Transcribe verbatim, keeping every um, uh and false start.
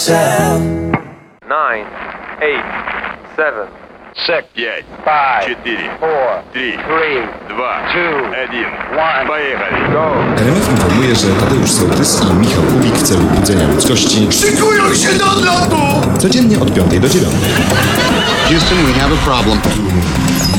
yourself. Nine, eight, seven, six, пять, five, четыре, four, три, three, два, two, один. one. Поехали. Go. R M F informuje, że Tadeusz Sołtys i Michał Kubik w celu budzenia ludzkości Szykują się do odlotu! codziennie od piątej do dziewiątej. Houston, we have a problem.